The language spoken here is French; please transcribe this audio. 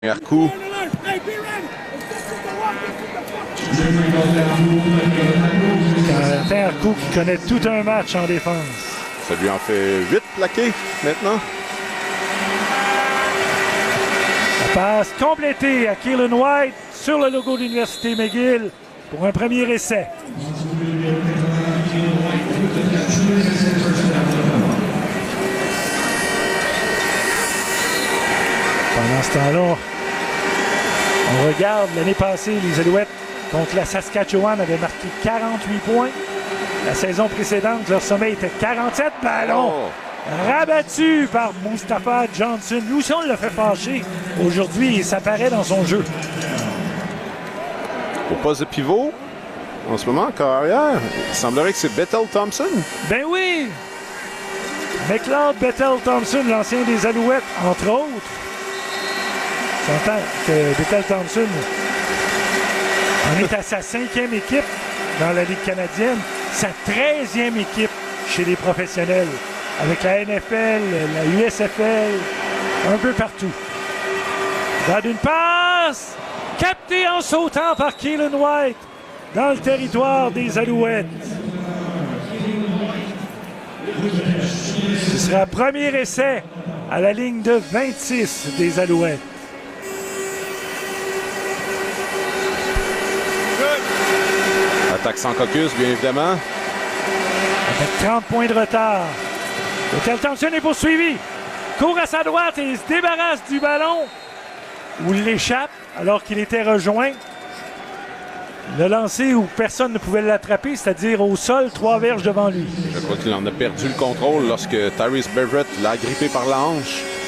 Premier coup. Un coup qui connaît tout un match en défense. Ça lui en fait 8 plaqués maintenant. La passe complétée à Keelan White sur le logo de l'Université McGill pour un premier essai. Pendant ce temps-là, on regarde l'année passée, les Alouettes contre la Saskatchewan avaient marqué 48 points. La saison précédente, leur sommet était 47 ballons. Rabattu par Mustapha Johnson. Lui aussi, on l'a fait fâcher. Aujourd'hui, ça paraît dans son jeu. Au poste de pivot, en ce moment, carrière, il semblerait que c'est Bethel Thompson. Ben oui! McLeod Bethel Thompson, l'ancien des Alouettes, entre autres. J'entends que Bethel Thompson en est à sa 5e équipe dans la Ligue canadienne, sa 13e équipe chez les professionnels, avec la NFL, la USFL, un peu partout. Dans une passe, captée en sautant par Keelan White dans le territoire des Alouettes. Ce sera premier essai à la ligne de 26 des Alouettes. Attaque sans caucus, bien évidemment. Avec 30 points de retard. Bethel Thompson est poursuivi. Court à sa droite et il se débarrasse du ballon. Ou l'échappe alors qu'il était rejoint. Le lancer où personne ne pouvait l'attraper, c'est-à-dire au sol, 3 verges devant lui. Je crois qu'il en a perdu le contrôle lorsque Tyrese Everett l'a agrippé par la hanche.